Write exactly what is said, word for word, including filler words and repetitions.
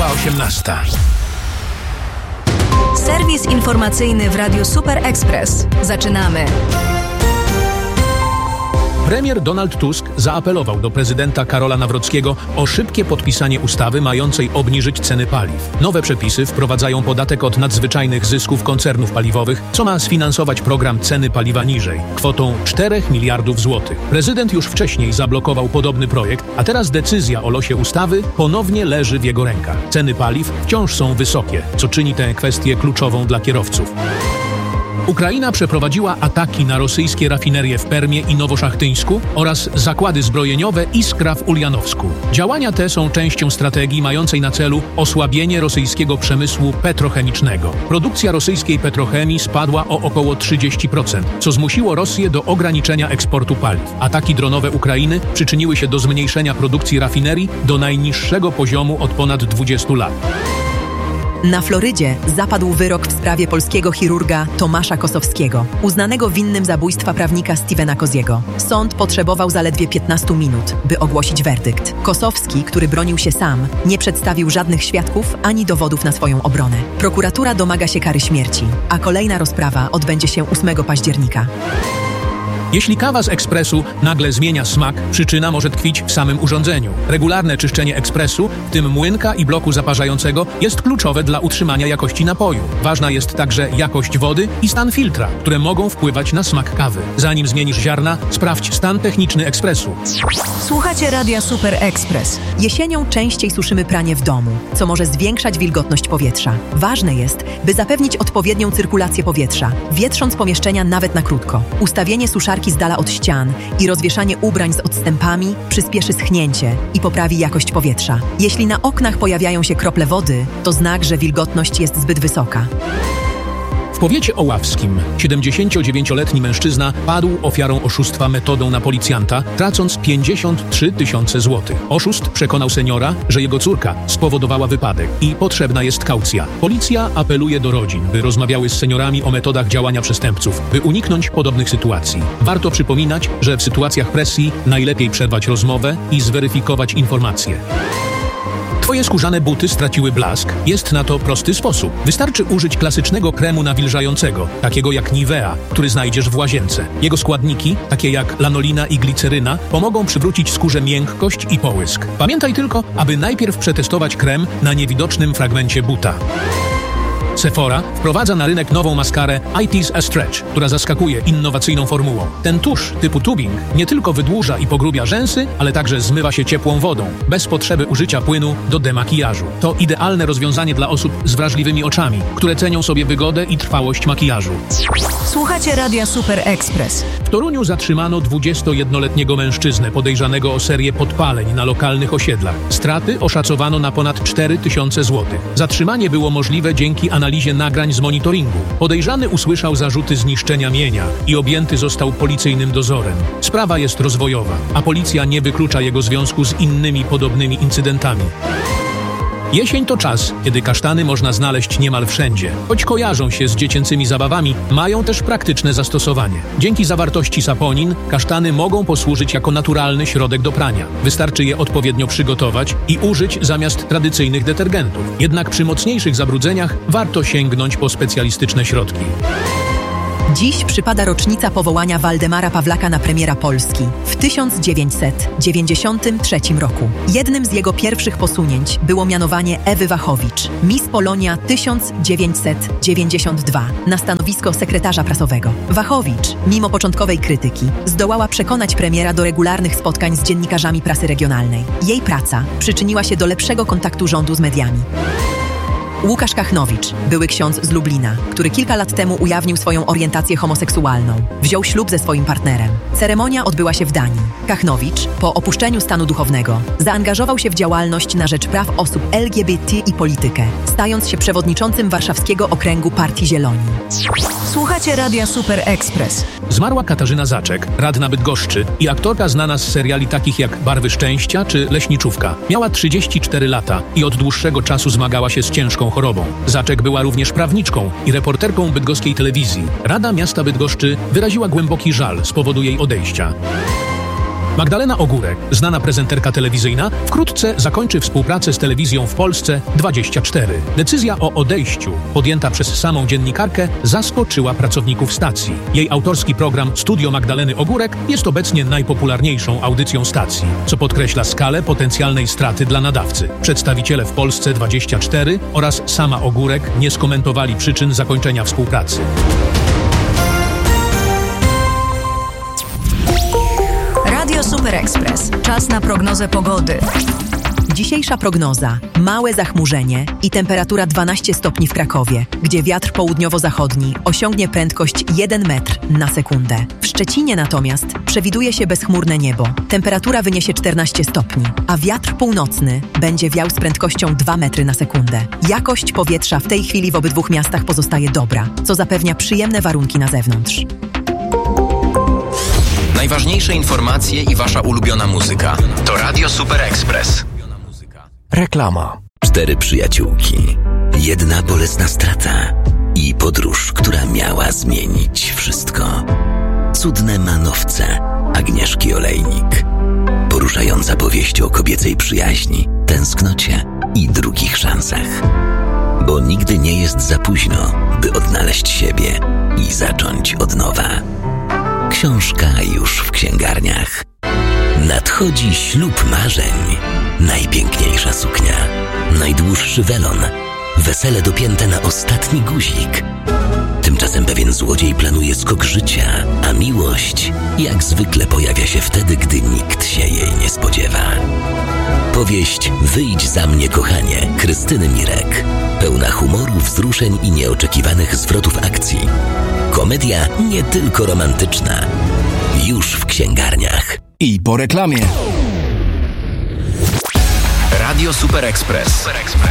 Minęła osiemnasta. Serwis informacyjny w Radiu Super Express. Zaczynamy. Premier Donald Tusk zaapelował do prezydenta Karola Nawrockiego o szybkie podpisanie ustawy mającej obniżyć ceny paliw. Nowe przepisy wprowadzają podatek od nadzwyczajnych zysków koncernów paliwowych, co ma sfinansować program Ceny Paliwa Niżej, kwotą czterech miliardów złotych. Prezydent już wcześniej zablokował podobny projekt, a teraz decyzja o losie ustawy ponownie leży w jego rękach. Ceny paliw wciąż są wysokie, co czyni tę kwestię kluczową dla kierowców. Ukraina przeprowadziła ataki na rosyjskie rafinerie w Permie i Nowoszachtyńsku oraz zakłady zbrojeniowe Iskra w Uljanowsku. Działania te są częścią strategii mającej na celu osłabienie rosyjskiego przemysłu petrochemicznego. Produkcja rosyjskiej petrochemii spadła o około trzydzieści procent, co zmusiło Rosję do ograniczenia eksportu paliw. Ataki dronowe Ukrainy przyczyniły się do zmniejszenia produkcji rafinerii do najniższego poziomu od ponad dwudziestu lat. Na Florydzie zapadł wyrok w sprawie polskiego chirurga Tomasza Kosowskiego, uznanego winnym zabójstwa prawnika Stevena Koziego. Sąd potrzebował zaledwie piętnastu minut, by ogłosić werdykt. Kosowski, który bronił się sam, nie przedstawił żadnych świadków ani dowodów na swoją obronę. Prokuratura domaga się kary śmierci, a kolejna rozprawa odbędzie się ósmego października. Jeśli kawa z ekspresu nagle zmienia smak, przyczyna może tkwić w samym urządzeniu. Regularne czyszczenie ekspresu, w tym młynka i bloku zaparzającego, jest kluczowe dla utrzymania jakości napoju. Ważna jest także jakość wody i stan filtra, które mogą wpływać na smak kawy. Zanim zmienisz ziarna, sprawdź stan techniczny ekspresu. Słuchacie Radia Super Express. Jesienią częściej suszymy pranie w domu, co może zwiększać wilgotność powietrza. Ważne jest, by zapewnić odpowiednią cyrkulację powietrza, wietrząc pomieszczenia nawet na krótko. Ustawienie suszarki z dala od ścian i rozwieszanie ubrań z odstępami przyspieszy schnięcie i poprawi jakość powietrza. Jeśli na oknach pojawiają się krople wody, to znak, że wilgotność jest zbyt wysoka. W powiecie oławskim siedemdziesięciodziewięcioletni mężczyzna padł ofiarą oszustwa metodą na policjanta, tracąc pięćdziesiąt trzy tysiące złotych. Oszust przekonał seniora, że jego córka spowodowała wypadek i potrzebna jest kaucja. Policja apeluje do rodzin, by rozmawiały z seniorami o metodach działania przestępców, by uniknąć podobnych sytuacji. Warto przypominać, że w sytuacjach presji najlepiej przerwać rozmowę i zweryfikować informacje. Twoje skórzane buty straciły blask? Jest na to prosty sposób. Wystarczy użyć klasycznego kremu nawilżającego, takiego jak Nivea, który znajdziesz w łazience. Jego składniki, takie jak lanolina i gliceryna, pomogą przywrócić skórze miękkość i połysk. Pamiętaj tylko, aby najpierw przetestować krem na niewidocznym fragmencie buta. Sephora wprowadza na rynek nową maskarę I T's A Stretch, która zaskakuje innowacyjną formułą. Ten tusz typu tubing nie tylko wydłuża i pogrubia rzęsy, ale także zmywa się ciepłą wodą, bez potrzeby użycia płynu do demakijażu. To idealne rozwiązanie dla osób z wrażliwymi oczami, które cenią sobie wygodę i trwałość makijażu. Słuchacie Radia Super Express. W Toruniu zatrzymano dwudziestojednoletniego mężczyznę podejrzanego o serię podpaleń na lokalnych osiedlach. Straty oszacowano na ponad cztery tysiące złotych. Zatrzymanie było możliwe dzięki analizie nagrań z monitoringu. Podejrzany usłyszał zarzuty zniszczenia mienia i objęty został policyjnym dozorem. Sprawa jest rozwojowa, a policja nie wyklucza jego związku z innymi podobnymi incydentami. Jesień to czas, kiedy kasztany można znaleźć niemal wszędzie. Choć kojarzą się z dziecięcymi zabawami, mają też praktyczne zastosowanie. Dzięki zawartości saponin kasztany mogą posłużyć jako naturalny środek do prania. Wystarczy je odpowiednio przygotować i użyć zamiast tradycyjnych detergentów. Jednak przy mocniejszych zabrudzeniach warto sięgnąć po specjalistyczne środki. Dziś przypada rocznica powołania Waldemara Pawlaka na premiera Polski w tysiąc dziewięćset dziewięćdziesiątym trzecim roku. Jednym z jego pierwszych posunięć było mianowanie Ewy Wachowicz, Miss Polonia tysiąc dziewięćset dziewięćdziesiąt dwa, na stanowisko sekretarza prasowego. Wachowicz, mimo początkowej krytyki, zdołała przekonać premiera do regularnych spotkań z dziennikarzami prasy regionalnej. Jej praca przyczyniła się do lepszego kontaktu rządu z mediami. Łukasz Kachnowicz, były ksiądz z Lublina, który kilka lat temu ujawnił swoją orientację homoseksualną. Wziął ślub ze swoim partnerem. Ceremonia odbyła się w Danii. Kachnowicz, po opuszczeniu stanu duchownego, zaangażował się w działalność na rzecz praw osób L G B T i politykę, stając się przewodniczącym warszawskiego okręgu Partii Zieloni. Słuchacie Radia Super Express. Zmarła Katarzyna Zaczek, radna Bydgoszczy i aktorka znana z seriali takich jak Barwy Szczęścia czy Leśniczówka. Miała trzydzieści cztery lata i od dłuższego czasu zmagała się z ciężką chorobą. Zaczek była również prawniczką i reporterką bydgoskiej telewizji. Rada Miasta Bydgoszczy wyraziła głęboki żal z powodu jej odejścia. Magdalena Ogórek, znana prezenterka telewizyjna, wkrótce zakończy współpracę z telewizją w Polsce dwadzieścia cztery. Decyzja o odejściu, podjęta przez samą dziennikarkę, zaskoczyła pracowników stacji. Jej autorski program Studio Magdaleny Ogórek jest obecnie najpopularniejszą audycją stacji, co podkreśla skalę potencjalnej straty dla nadawcy. Przedstawiciele w Polsce dwadzieścia cztery oraz sama Ogórek nie skomentowali przyczyn zakończenia współpracy. Radio Super Express. Czas na prognozę pogody. Dzisiejsza prognoza. Małe zachmurzenie i temperatura dwanaście stopni w Krakowie, gdzie wiatr południowo-zachodni osiągnie prędkość jeden metr na sekundę. W Szczecinie natomiast przewiduje się bezchmurne niebo. Temperatura wyniesie czternaście stopni, a wiatr północny będzie wiał z prędkością dwa metry na sekundę. Jakość powietrza w tej chwili w obydwu miastach pozostaje dobra, co zapewnia przyjemne warunki na zewnątrz. Najważniejsze informacje i wasza ulubiona muzyka to Radio Super Express. Reklama. Cztery przyjaciółki, jedna bolesna strata i podróż, która miała zmienić wszystko. Cudne manowce Agnieszki Olejnik. Poruszająca powieść o kobiecej przyjaźni, tęsknocie i drugich szansach. Bo nigdy nie jest za późno, by odnaleźć siebie i zacząć od nowa. Książka już w księgarniach. Nadchodzi ślub marzeń. Najpiękniejsza suknia, najdłuższy welon, wesele dopięte na ostatni guzik. Tymczasem pewien złodziej planuje skok życia, a miłość jak zwykle pojawia się wtedy, gdy nikt się jej nie spodziewa. Powieść Wyjdź za mnie, kochanie, Krystyny Mirek. Pełna humoru, wzruszeń i nieoczekiwanych zwrotów akcji. Komedia nie tylko romantyczna. Już w księgarniach. I po reklamie. Radio Super Express.